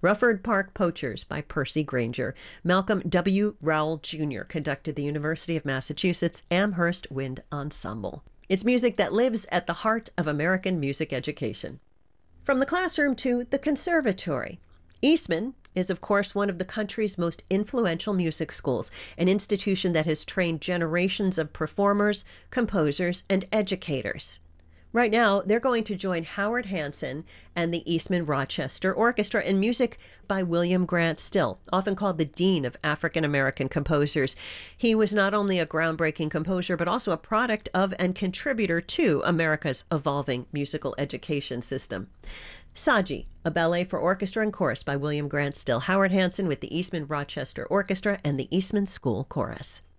Rufford Park Poachers by Percy Granger. Malcolm W. Rowell Jr. conducted the University of Massachusetts Amherst Wind Ensemble. It's music that lives at the heart of American music education. From the classroom to the conservatory. Eastman is, of course, one of the country's most influential music schools, an institution that has trained generations of performers, composers, and educators. Right now, they're going to join Howard Hanson and the Eastman Rochester Orchestra in music by William Grant Still, often called the Dean of African American Composers. He was not only a groundbreaking composer, but also a product of and contributor to America's evolving musical education system. Saji, a ballet for orchestra and chorus by William Grant Still. Howard Hanson with the Eastman Rochester Orchestra and the Eastman School Chorus.